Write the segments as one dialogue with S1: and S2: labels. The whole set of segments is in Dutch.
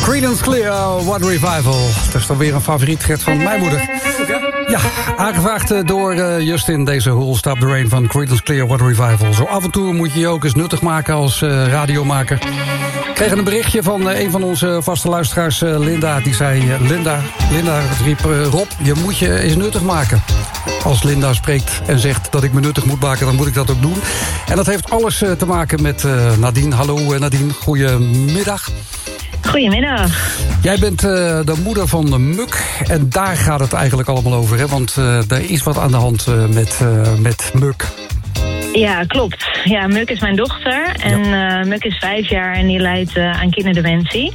S1: Creedence Clear, What Revival. Dat is dan weer een favoriet Gert van mijn moeder. Ja, aangevraagd door Justin, deze Who'll Stop the Rain van Creedence Clear, What Revival. Zo af en toe moet je je ook eens nuttig maken als radiomaker. Ik kreeg een berichtje van een van onze vaste luisteraars, Linda. Die zei, Linda riep, Rob, je moet je eens nuttig maken. Als Linda spreekt en zegt dat ik me nuttig moet maken, dan moet ik dat ook doen. En dat heeft alles te maken met Nadine. Hallo Nadine, goedemiddag.
S2: Goedemiddag.
S1: Jij bent de moeder van Muk en daar gaat het eigenlijk allemaal over, hè? Want er is wat aan de hand met Muk.
S2: Ja, klopt. Ja, Muk is mijn dochter en Muk is 5 jaar en die lijdt aan kinderdementie.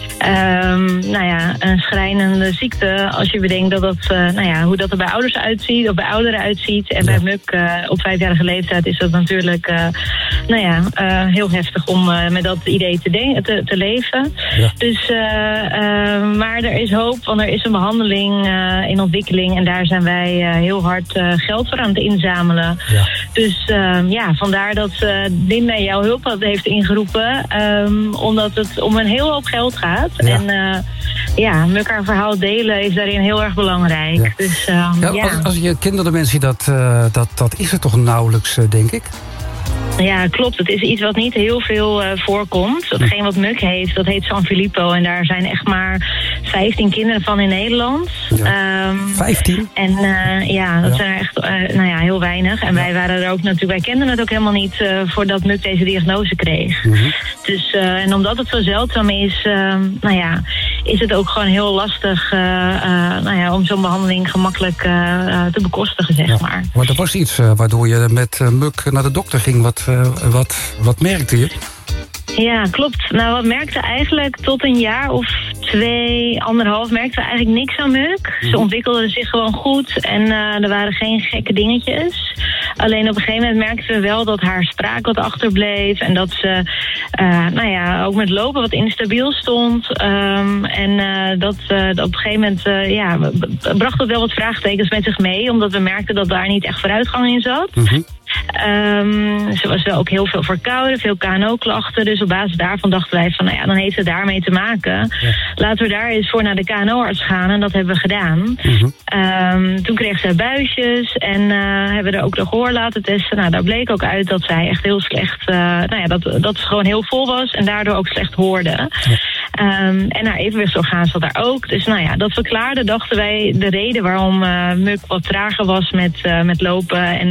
S2: Nou ja, een schrijnende ziekte als je bedenkt dat hoe dat er bij ouders uitziet of bij ouderen uitziet. En bij Muk op 5-jarige leeftijd is dat natuurlijk heel heftig om met dat idee te leven. Ja. Dus, maar er is hoop, want er is een behandeling in ontwikkeling en daar zijn wij heel hard geld voor aan het inzamelen. Ja. Dus vandaar dat Linda jouw hulp heeft ingeroepen. Omdat het om een heel hoop geld gaat. Ja. En Muk haar verhaal delen is daarin heel erg belangrijk. Ja. Dus,
S1: Als je kinderdementie, dat is er toch nauwelijks, denk ik?
S2: Ja, klopt. Het is iets wat niet heel veel voorkomt. Hetgeen wat Muk heeft, dat heet San Filippo. En daar zijn echt maar 15 kinderen van in Nederland.
S1: Ja. 15?
S2: En dat zijn er echt heel weinig. En wij waren er ook natuurlijk, wij kenden het ook helemaal niet voordat Muk deze diagnose kreeg. Dus, en omdat het zo zeldzaam is, is het ook gewoon heel lastig om zo'n behandeling gemakkelijk te bekostigen, zeg maar.
S1: Maar er was iets waardoor je met Muk naar de dokter ging. Wat merkte je?
S2: Ja, klopt. Nou, wat merkte eigenlijk tot een jaar of 2,5 merkten we eigenlijk niks aan Muk. Ze ontwikkelde zich gewoon goed en er waren geen gekke dingetjes. Alleen op een gegeven moment merkten we wel dat haar spraak wat achterbleef en dat ze ook met lopen wat instabiel stond. Dat op een gegeven moment bracht dat wel wat vraagtekens met zich mee, omdat we merkten dat daar niet echt vooruitgang in zat. Ze was wel ook heel veel verkouden, veel KNO-klachten. Dus op basis daarvan dachten wij van, dan heeft het daarmee te maken. Ja. Laten we daar eens voor naar de KNO-arts gaan. En dat hebben we gedaan. Toen kreeg zij buisjes en hebben we er ook de gehoor laten testen. Nou, daar bleek ook uit dat zij echt heel slecht, dat ze gewoon heel vol was en daardoor ook slecht hoorde. Ja. En haar evenwichtsorgaan zat daar ook. Dus dat verklaarde, dachten wij, de reden waarom Muk wat trager was met lopen en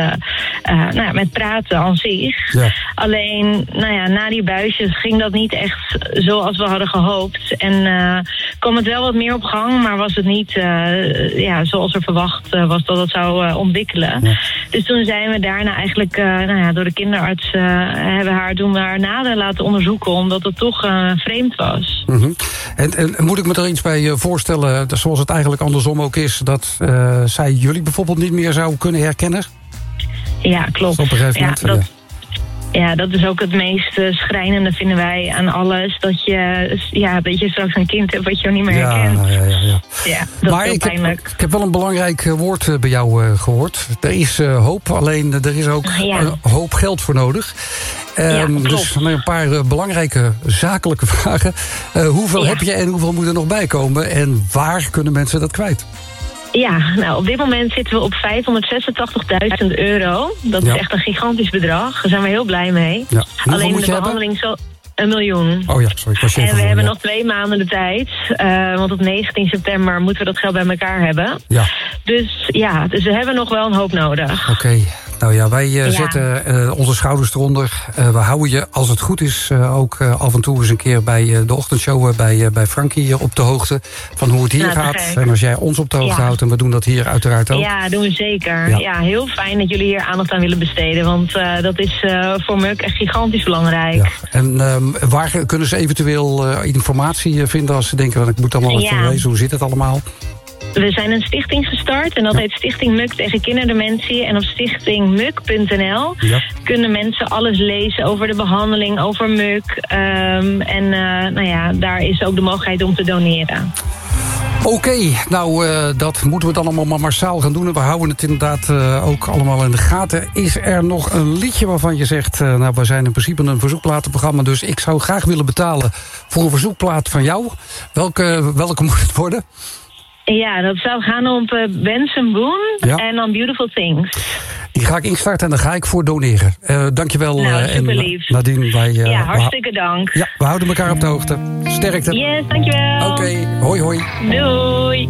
S2: met praten aan zich. Ja. Alleen, na die buisjes ging dat niet echt zoals we hadden gehoopt. En kwam het wel wat meer op gang, maar was het niet zoals er verwacht was dat het zou ontwikkelen. Ja. Dus toen zijn we daarna eigenlijk door de kinderarts hebben haar nader laten onderzoeken, omdat het toch vreemd was.
S1: En moet ik me er iets bij voorstellen, zoals het eigenlijk andersom ook is, dat zij jullie bijvoorbeeld niet meer zou kunnen herkennen?
S2: Ja, klopt.
S1: Op een gegeven moment,
S2: dat is ook het meest schrijnende, vinden wij, aan alles. Dat je straks een kind hebt wat je niet meer herkent. Ja, dat
S1: maar
S2: is heel pijnlijk.
S1: Ik heb wel een belangrijk woord bij jou gehoord. Er is hoop, alleen er is ook een hoop geld voor nodig. Dus een paar belangrijke zakelijke vragen. Hoeveel heb je en hoeveel moet er nog bij komen? En waar kunnen mensen dat kwijt?
S2: Ja, nou, op dit moment zitten we op €586.000. Dat is echt een gigantisch bedrag. Daar zijn we heel blij mee. Ja. Alleen de behandeling zal $1 miljoen.
S1: Oh ja, sorry.
S2: En we hebben nog 2 maanden de tijd. Want op 19 september moeten we dat geld bij elkaar hebben. Ja. Dus we hebben nog wel een hoop nodig.
S1: Oké. Nou ja, wij zetten onze schouders eronder. We houden je, als het goed is, ook af en toe eens een keer bij de ochtendshow bij Frankie op de hoogte van hoe het hier gaat. En als jij ons op de hoogte houdt, en we doen dat hier uiteraard ook.
S2: Ja, doen we zeker. Ja, heel fijn dat jullie hier aandacht aan willen besteden. Want dat is voor Muk echt gigantisch belangrijk. Ja. En
S1: waar kunnen ze eventueel informatie vinden als ze denken, ik moet allemaal even lezen, hoe zit het allemaal?
S2: We zijn een stichting gestart en dat heet Stichting Muk tegen kinderdementie. En op stichtingmuk.nl kunnen mensen alles lezen over de behandeling, over Muk. Daar is ook de mogelijkheid om te doneren.
S1: Oké, nou, dat moeten we dan allemaal maar massaal gaan doen. En we houden het inderdaad ook allemaal in de gaten. Is er nog een liedje waarvan je zegt... nou, we zijn in principe een verzoekplatenprogramma... dus ik zou graag willen betalen voor een verzoekplaat van jou. Welke moet het worden?
S2: Ja, dat zou gaan op Benson Boone en dan Beautiful Things.
S1: Die ga ik instarten en daar ga ik voor doneren. Dankjewel.
S2: Nou, super lief.
S1: Nadine, wij...
S2: hartstikke dank.
S1: Ja, we houden elkaar op de hoogte. Sterkte.
S2: Yes, dankjewel.
S1: Oké, hoi hoi.
S2: Doei.